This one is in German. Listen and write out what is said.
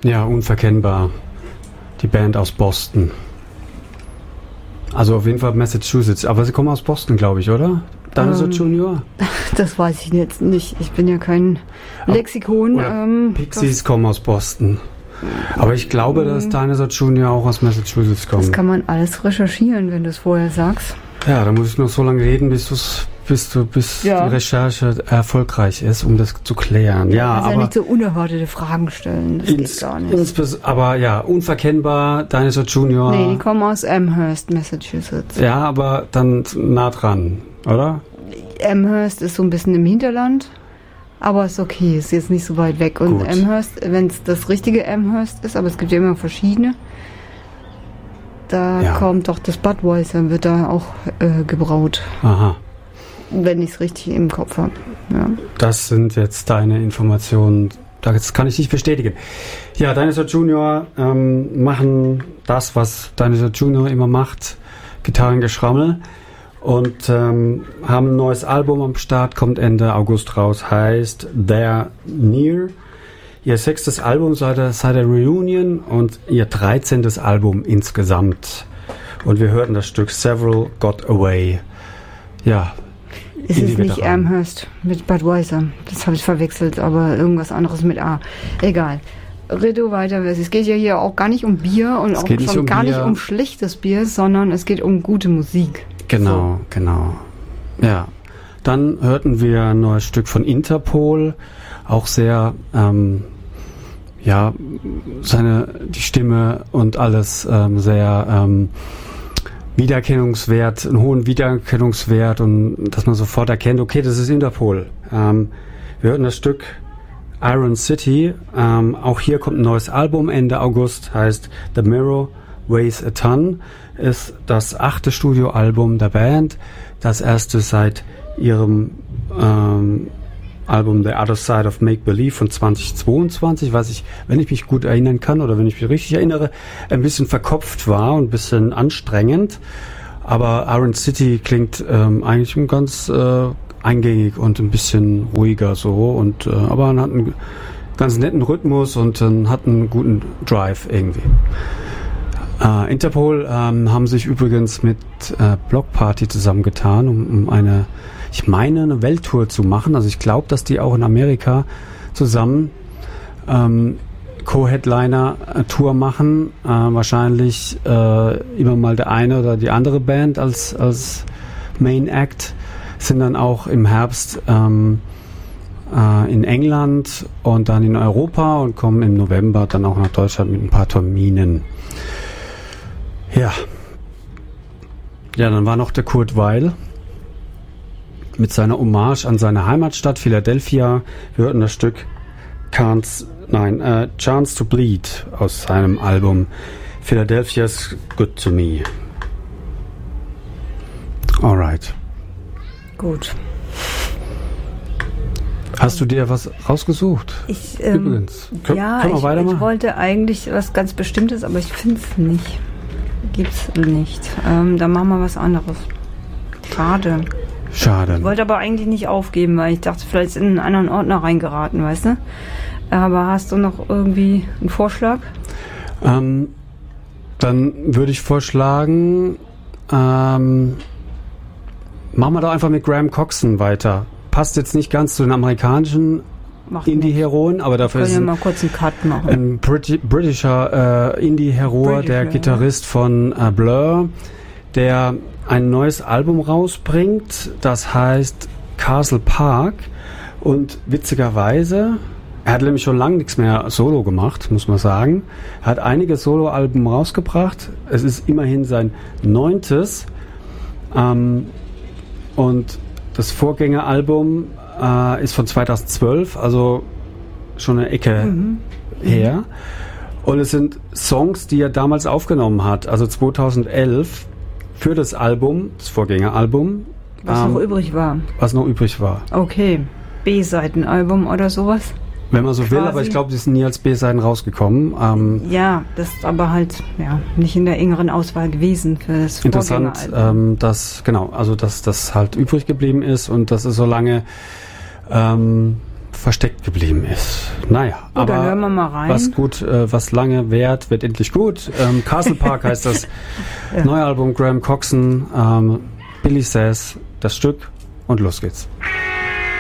Ja, unverkennbar. Die Band aus Boston. Also auf jeden Fall Massachusetts. Aber sie kommen aus Boston, glaube ich, oder? Dinosaur Junior? Das weiß ich jetzt nicht. Ich bin ja kein Lexikon. Pixies kommen aus Boston. Aber ich glaube, dass Dinosaur Junior auch aus Massachusetts kommt. Das kann man alles recherchieren, wenn du es vorher sagst. Ja, da muss ich noch so lange reden, bis die Recherche erfolgreich ist, um das zu klären. Ja, aber nicht so unerwartete Fragen stellen. Das geht gar nicht. Aber ja, unverkennbar, Dinosaur Junior. Nee, die kommen aus Amherst, Massachusetts. Ja, aber dann nah dran, oder? Amherst ist so ein bisschen im Hinterland, aber ist okay, ist jetzt nicht so weit weg. Und gut. Amherst, wenn es das richtige Amherst ist, aber es gibt ja immer verschiedene, da kommt doch das Budweiser, wird da auch gebraut. Aha. Wenn ich es richtig im Kopf habe. Ja. Das sind jetzt deine Informationen, das kann ich nicht bestätigen. Ja, Dinosaur Junior machen das, was Dinosaur Junior immer macht, Gitarrengeschrammel. Und haben ein neues Album am Start, kommt Ende August raus, heißt They're Near. Ihr 6. Album seit der Reunion und ihr 13. Album insgesamt. Und wir hörten das Stück Several Got Away. Ja. Es ist nicht Amherst mit Budweiser. Das habe ich verwechselt, aber irgendwas anderes mit A. Egal. Redo weiter. Es geht ja hier auch gar nicht um Bier und auch schon gar nicht um schlechtes Bier, sondern es geht um gute Musik. Genau. Ja. Dann hörten wir ein neues Stück von Interpol. Auch sehr, die Stimme und alles sehr Wiedererkennungswert, einen hohen Wiedererkennungswert und dass man sofort erkennt, okay, das ist Interpol. Wir hörten das Stück Iron City. Auch hier kommt ein neues Album Ende August, heißt The Mirror Weighs a Ton. Ist das 8. Studioalbum der Band, das erste seit ihrem Album The Other Side of Make Believe von 2022, was ich, wenn ich mich gut erinnern kann oder wenn ich mich richtig erinnere, ein bisschen verkopft war und ein bisschen anstrengend. Aber Iron City klingt eigentlich ganz eingängig und ein bisschen ruhiger so und aber hat einen ganz netten Rhythmus und hat einen guten Drive irgendwie. Interpol haben sich übrigens mit Block Party zusammengetan, um eine Welttour zu machen. Also ich glaube, dass die auch in Amerika zusammen Co-Headliner-Tour machen. Wahrscheinlich immer mal der eine oder die andere Band als Main Act. Sind dann auch im Herbst in England und dann in Europa und kommen im November dann auch nach Deutschland mit ein paar Terminen. Ja, dann war noch der Kurt Weill mit seiner Hommage an seine Heimatstadt Philadelphia. Wir hörten das Stück Chance to Bleed aus seinem Album Philadelphia's Good to Me. Alright. Gut. Hast du dir was rausgesucht? Übrigens. Können wir weitermachen? Ich wollte eigentlich was ganz Bestimmtes, aber ich finde es nicht. Gibt's nicht. Dann machen wir was anderes. Schade. Ich wollte aber eigentlich nicht aufgeben, weil ich dachte, vielleicht in einen anderen Ordner reingeraten, weißt du? Aber hast du noch irgendwie einen Vorschlag? Dann würde ich vorschlagen, machen wir doch einfach mit Graham Coxon weiter. Passt jetzt nicht ganz zu den amerikanischen Indie-Heroen, aber dafür ist mal kurz einen Cut machen. Ein britischer Indie-Hero, der Gitarrist von Blur, der ein neues Album rausbringt, das heißt Castle Park und witzigerweise, er hat nämlich schon lange nichts mehr Solo gemacht, muss man sagen. Er hat einige Solo-Alben rausgebracht, es ist immerhin sein 9. Und das Vorgängeralbum ist von 2012, also schon eine Ecke her. Und es sind Songs, die er damals aufgenommen hat, also 2011 für das Album, das Vorgängeralbum. Was noch übrig war. Okay, B-Seitenalbum oder sowas? Wenn man so will, aber ich glaube, die sind nie als B-Seiten rausgekommen. Ja, das ist aber halt nicht in der engeren Auswahl gewesen für das interessant, dass das halt übrig geblieben ist und dass es so lange versteckt geblieben ist. Naja, gut, aber dann hören wir mal rein. Was lange währt, wird endlich gut. Castle Park heißt das neue Album Graham Coxon. Billy Says, das Stück und los geht's.